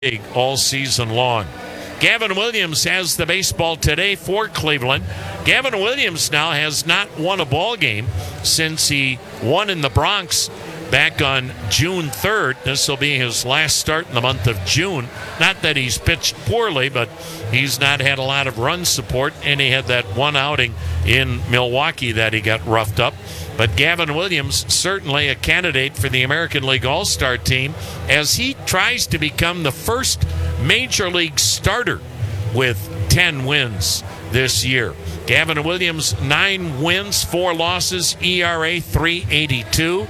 league all season long. Gavin Williams has the baseball today for Cleveland. Gavin Williams now has not won a ball game since he won in the Bronx back on June 3rd. This will be his last start in the month of June. Not that he's pitched poorly, but he's not had a lot of run support, and he had that one outing in Milwaukee that he got roughed up. But Gavin Williams, certainly a candidate for the American League All-Star team as he tries to become the first Major League starter with 10 wins this year. Gavin Williams, 9 wins, 4 losses, ERA 3.82.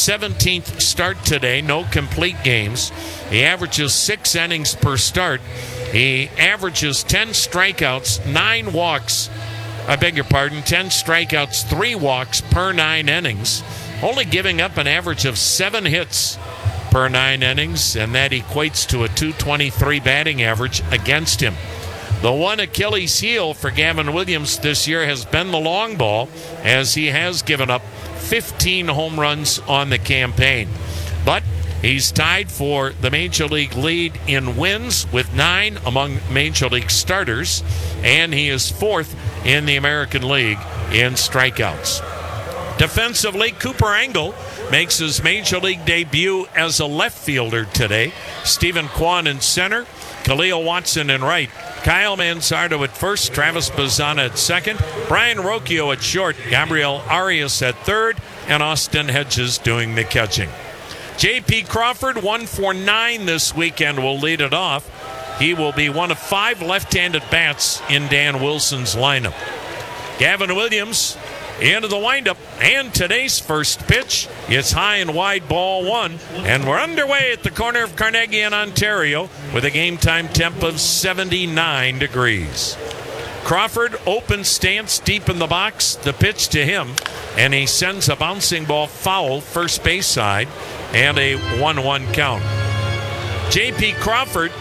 17th start today, no complete games. He averages 6 innings per start. He averages 10 strikeouts, 9 walks. 10 strikeouts, 3 walks per 9 innings. Only giving up an average of 7 hits per 9 innings, and that equates to a .223 batting average against him. The one Achilles heel for Gavin Williams this year has been the long ball, as he has given up 15 home runs on the campaign. But he's tied for the Major League lead in wins with 9 among Major League starters, and he is 4th in the American League in strikeouts. Defensively, Cooper Angle makes his Major League debut as a left fielder today. Stephen Kwan in center, Khalil Watson in right. Kyle Manzardo at first, Travis Bazzana at second, Brian Rocchio at short, Gabriel Arias at third, and Austin Hedges doing the catching. J.P. Crawford, 1 for 9 this weekend, will lead it off. He will be one of 5 left-handed bats in Dan Wilson's lineup. Gavin Williams into the windup, and today's first pitch. It's high and wide, ball 1, and we're underway at the corner of Carnegie and Ontario with a game time temp of 79 degrees. Crawford, open stance deep in the box. The pitch to him, and he sends a bouncing ball foul first base side, and a 1-1 count. J.P. Crawford,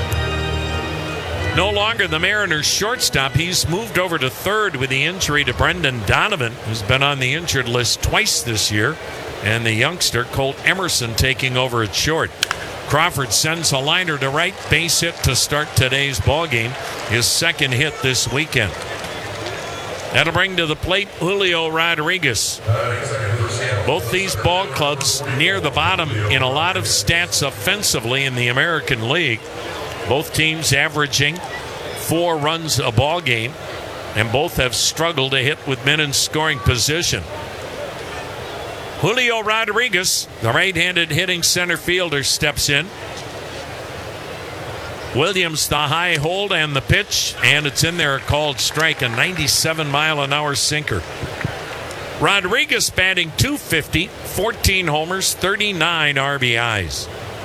no longer the Mariners' shortstop. He's moved over to third with the injury to Brendan Donovan, who's been on the injured list twice this year, and the youngster Colt Emerson taking over at short. Crawford sends a liner to right, base hit to start today's ball game, his second hit this weekend. That'll bring to the plate Julio Rodriguez. Both these ball clubs near the bottom in a lot of stats offensively in the American League. Both teams averaging 4 runs a ball game, and both have struggled to hit with men in scoring position. Julio Rodriguez, the right-handed hitting center fielder, steps in. Williams, the high hold and the pitch, and it's in there, a called strike, a 97-mile-an-hour sinker. Rodriguez batting .250, 14 homers, 39 RBIs.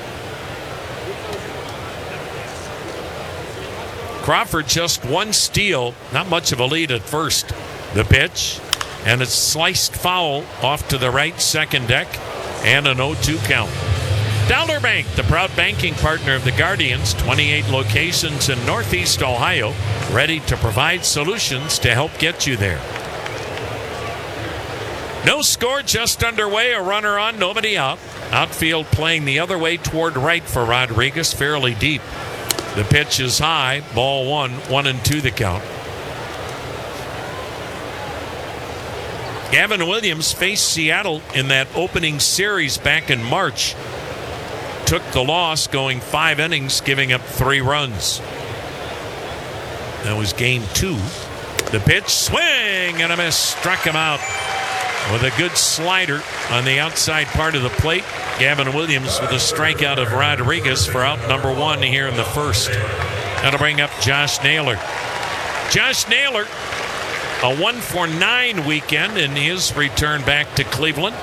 Crawford just 1 steal, not much of a lead at first. The pitch, and it's sliced foul off to the right second deck, and an 0-2 count. Dollar Bank, the proud banking partner of the Guardians, 28 locations in Northeast Ohio, ready to provide solutions to help get you there. No score, just underway, a runner on, nobody out. Outfield playing the other way toward right for Rodriguez, fairly deep. The pitch is high, ball 1, 1-2 the count. Gavin Williams faced Seattle in that opening series back in March. Took the loss, going 5 innings, giving up 3 runs. That was game 2. The pitch, swing and a miss, struck him out with a good slider on the outside part of the plate. Gavin Williams with a strikeout of Rodriguez for out number 1 here in the first. That'll bring up Josh Naylor. Josh Naylor, a 1 for 9 weekend in his return back to Cleveland.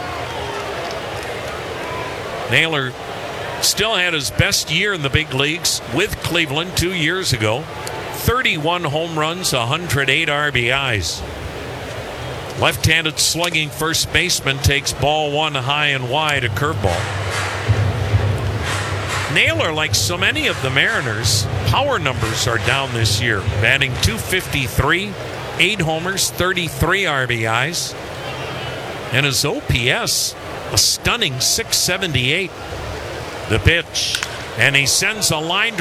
Naylor still had his best year in the big leagues with Cleveland 2 years ago. 31 home runs, 108 RBIs. Left-handed slugging first baseman takes ball 1 high and wide, a curveball. Naylor, like so many of the Mariners, power numbers are down this year. Batting .253, 8 homers, 33 RBIs. And his OPS, a stunning .678. The pitch. And he sends a line